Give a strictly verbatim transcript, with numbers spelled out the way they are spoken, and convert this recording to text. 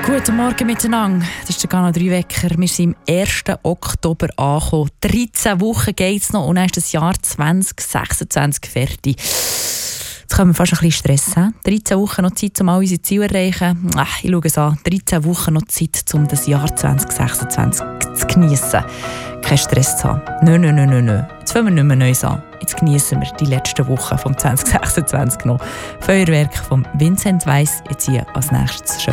Guten Morgen miteinander. Das ist der Gana drei Wecker. Wir sind am ersten Oktober angekommen. dreizehn Wochen geht es noch und dann ist das Jahr zwanzig sechsundzwanzig fertig. Jetzt können wir fast ein bisschen Stress haben. dreizehn Wochen noch Zeit, um all unsere Ziele zu erreichen. Ach, ich schaue es an. dreizehn Wochen noch Zeit, um das Jahr zwanzig sechsundzwanzig zu geniessen. Kein Stress zu haben. Nein, nein, nein, nein. Jetzt fangen wir nicht mehr Neues an. Jetzt geniessen wir die letzten Wochen vom zwanzig sechsundzwanzig noch. Feuerwerk von Vincent Weiss. Jetzt hier als nächstes.